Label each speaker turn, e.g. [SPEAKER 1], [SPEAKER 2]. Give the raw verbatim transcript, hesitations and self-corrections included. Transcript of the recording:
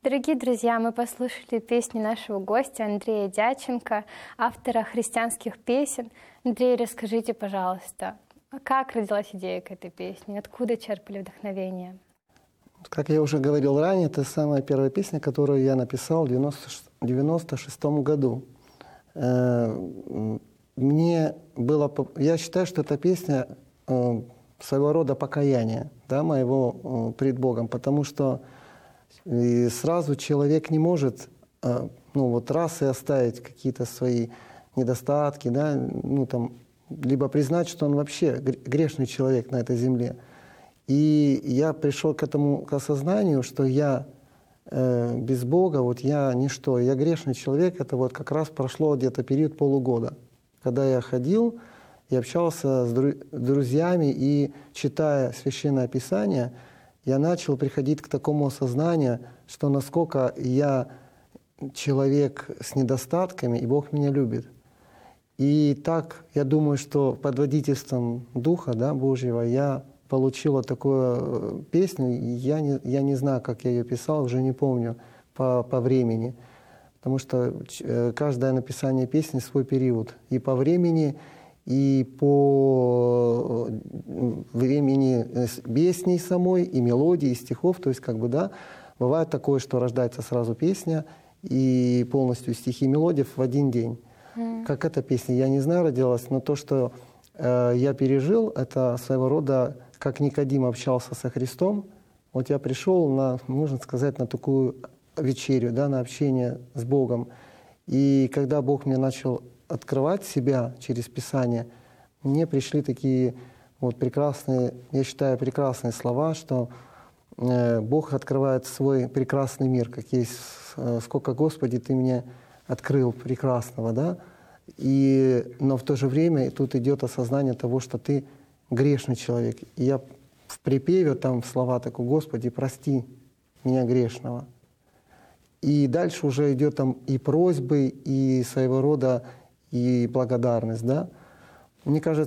[SPEAKER 1] Дорогие друзья, мы послушали песни нашего гостя Андрея Дяченко, автора христианских песен. Андрей, расскажите, пожалуйста, как родилась идея к этой песне? Откуда черпали вдохновение?
[SPEAKER 2] Как я уже говорил ранее, это самая первая песня, которую я написал в девяносто шестом году. Мне было... Я считаю, что эта песня своего рода покаяние, да, моего пред Богом, потому что и сразу человек не может ну, вот раз и оставить какие-то свои недостатки, да, ну, там, либо признать, что он вообще грешный человек на этой земле. И я пришел к этому к осознанию, что я э, без Бога, вот я ничто, я грешный человек. Это вот как раз прошло где-то период полугода, когда я ходил и общался с дру- друзьями, и читая Священное Писание, я начал приходить к такому осознанию, что насколько я человек с недостатками, и Бог меня любит. И так, я думаю, что под водительством Духа, да, Божьего я получил вот такую песню. Я не, я не знаю, как я ее писал, уже не помню по, по времени. Потому что каждое написание песни свой период. И по времени, и по времени песни самой, и мелодии, и стихов. То есть, как бы, да, бывает такое, что рождается сразу песня, и полностью стихи и мелодии в один день. Mm. Как эта песня, я не знаю, родилась, но то, что э, я пережил, это своего рода, как Никодим общался со Христом. Вот я пришел на, можно сказать, на такую вечерю, да, на общение с Богом. И когда Бог мне начал открывать себя через Писание, мне пришли такие вот прекрасные, я считаю, прекрасные слова, что э, Бог открывает свой прекрасный мир, как есть, э, сколько, Господи, Ты мне открыл прекрасного, да? И, но в то же время тут идет осознание того, что ты грешный человек. И я в припеве там слова такого: Господи, прости меня грешного. И дальше уже идет там и просьбы, и своего рода и благодарность, да. Мне кажется,